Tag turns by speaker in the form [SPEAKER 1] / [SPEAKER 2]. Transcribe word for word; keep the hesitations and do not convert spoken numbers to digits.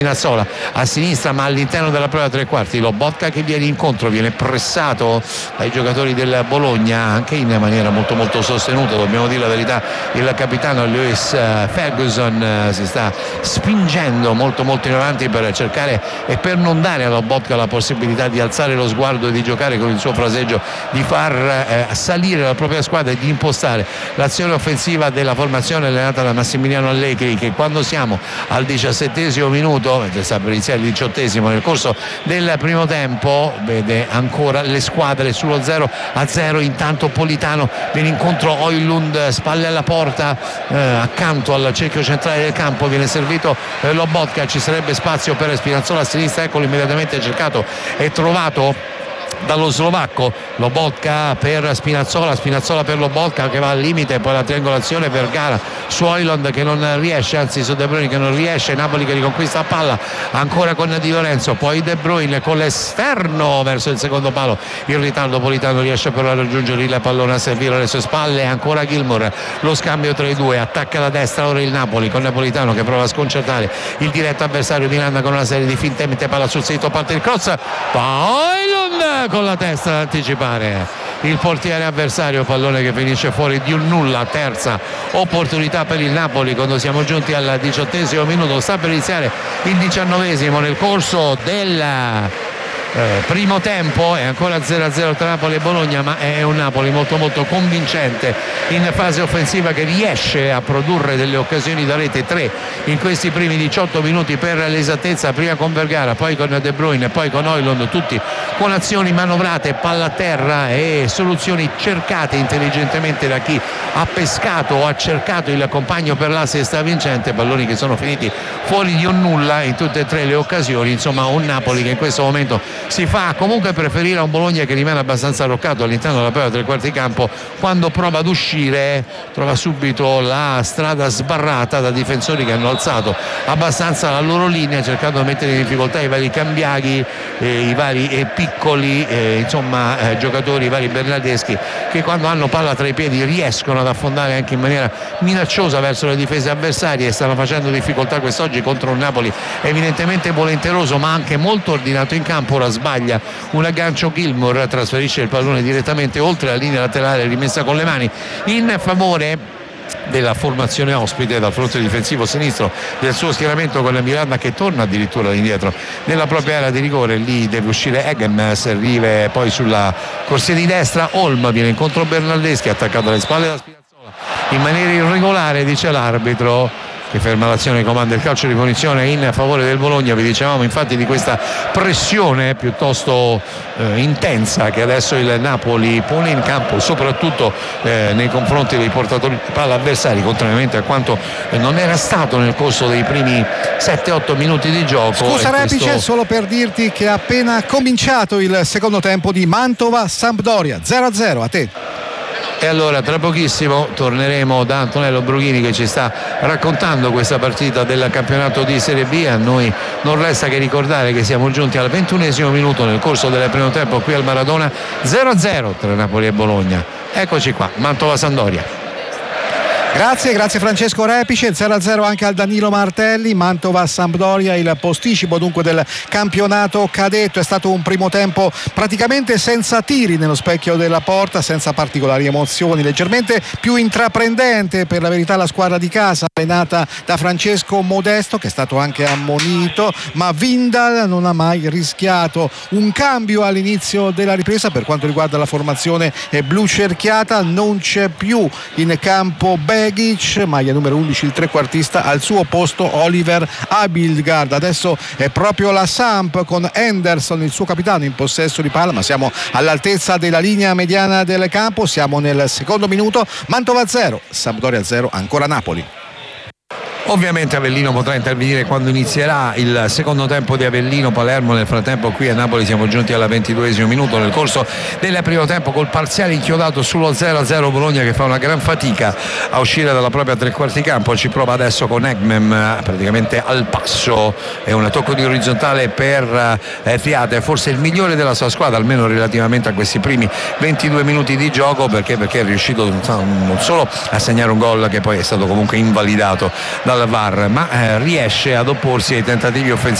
[SPEAKER 1] Spinazzola a sinistra ma all'interno della propria tre quarti. Lobotka che viene incontro, viene pressato dai giocatori del Bologna anche in maniera molto molto sostenuta, dobbiamo dire la verità. Il capitano Lewis Ferguson si sta spingendo molto molto in avanti per cercare e per non dare a Lobotka la possibilità di alzare lo sguardo e di giocare con il suo fraseggio, di far eh, salire la propria squadra e di impostare l'azione offensiva della formazione allenata da Massimiliano Allegri, che quando siamo al diciassettesimo minuto, mentre sta per iniziare il diciottesimo, nel corso del primo tempo vede ancora le squadre sullo zero a zero. Intanto Politano viene incontro Højlund, spalle alla porta, eh, accanto al cerchio centrale del campo, viene servito eh, Lobotka, ci sarebbe spazio per Spinazzola a sinistra, eccolo immediatamente cercato e trovato dallo slovacco. Lobotka per Spinazzola, Spinazzola per Lobotka che va al limite, poi la triangolazione Vergara su Højlund che non riesce, anzi su De Bruyne che non riesce, Napoli che riconquista a palla ancora con Di Lorenzo, poi De Bruyne con l'esterno verso il secondo palo, in ritardo Politano riesce però a raggiungere il pallone, a servire alle sue spalle ancora Gilmour, lo scambio tra i due, attacca da destra ora il Napoli con Napolitano che prova a sconcertare il diretto avversario Miranda con una serie di finte, mette palla sul sito, parte il cross, Højlund con la testa ad anticipare il portiere avversario, pallone che finisce fuori di un nulla. Terza opportunità per il Napoli quando siamo giunti al diciottesimo minuto, sta per iniziare il diciannovesimo nel corso del Eh, primo tempo. È ancora zero a zero tra Napoli e Bologna, ma è un Napoli molto molto convincente in fase offensiva che riesce a produrre delle occasioni da rete, tre in questi primi diciotto minuti per l'esattezza, prima con Vergara, poi con De Bruyne, poi con Højlund, tutti con azioni manovrate, palla a terra e soluzioni cercate intelligentemente da chi ha pescato o ha cercato il compagno per l'asse stravincente, palloni che sono finiti fuori di un nulla in tutte e tre le occasioni. Insomma, un Napoli che in questo momento si fa comunque preferire a un Bologna che rimane abbastanza arroccato all'interno della propria tre quarti campo. Quando prova ad uscire trova subito la strada sbarrata da difensori che hanno alzato abbastanza la loro linea, cercando di mettere in difficoltà i vari Cambiaghi, eh, i vari eh, piccoli eh, insomma eh, giocatori, i vari bernardeschi, che quando hanno palla tra i piedi riescono ad affondare anche in maniera minacciosa verso le difese avversarie, e stanno facendo difficoltà quest'oggi contro un Napoli evidentemente volenteroso ma anche molto ordinato in campo. Ora sbaglia un aggancio Gilmour, trasferisce il pallone direttamente oltre la linea laterale, rimessa con le mani in favore della formazione ospite dal fronte difensivo sinistro del suo schieramento, con la Miranda che torna addirittura indietro nella propria area di rigore. Lì deve uscire Eggen, servire poi sulla corsia di destra, Holm viene incontro Bernardeschi, attaccato alle spalle da Spinazzola in maniera irregolare, dice l'arbitro, che ferma l'azione, comanda il calcio di punizione in favore del Bologna. Vi dicevamo infatti di questa pressione piuttosto eh, intensa che adesso il Napoli pone in campo, soprattutto eh, nei confronti dei portatori di palla avversari, contrariamente a quanto eh, non era stato nel corso dei primi sette otto minuti di gioco.
[SPEAKER 2] Scusa Repice, questo... solo per dirti che è appena cominciato il secondo tempo di Mantova-Sampdoria, zero a zero. A te.
[SPEAKER 1] E allora tra pochissimo torneremo da Antonello Brughini che ci sta raccontando questa partita del campionato di Serie B. A noi non resta che ricordare che siamo giunti al ventunesimo minuto nel corso del primo tempo qui al Maradona, zero a zero tra Napoli e Bologna. Eccoci qua, Mantova-Sampdoria.
[SPEAKER 2] Grazie, grazie Francesco Repice. Zero a zero anche al Danilo Martelli. Mantova-Sampdoria, il posticipo dunque del campionato cadetto. È stato un primo tempo praticamente senza tiri nello specchio della porta, senza particolari emozioni, leggermente più intraprendente per la verità la squadra di casa allenata da Francesco Modesto, che è stato anche ammonito, ma Vindal non ha mai rischiato un cambio all'inizio della ripresa. Per quanto riguarda la formazione blu cerchiata, non c'è più in campo Begic, maglia numero undici, il trequartista, al suo posto Oliver Abildgaard. Adesso è proprio la Samp con Henderson, il suo capitano, in possesso di palla, ma siamo all'altezza della linea mediana del campo. Siamo nel secondo minuto. Mantova zero, Sampdoria zero, ancora Napoli.
[SPEAKER 1] Ovviamente Avellino potrà intervenire quando inizierà il secondo tempo di Avellino-Palermo. Nel frattempo qui a Napoli siamo giunti al ventiduesimo minuto nel corso del primo tempo, col parziale inchiodato sullo zero a zero. Bologna che fa una gran fatica a uscire dalla propria tre quarti campo, ci prova adesso con Egmem praticamente al passo, è un tocco di orizzontale per eh, Fiate, forse il migliore della sua squadra almeno relativamente a questi primi ventidue minuti di gioco, perché, perché è riuscito non solo a segnare un gol che poi è stato comunque invalidato dal dal V A R, ma eh, riesce ad opporsi ai tentativi offensivi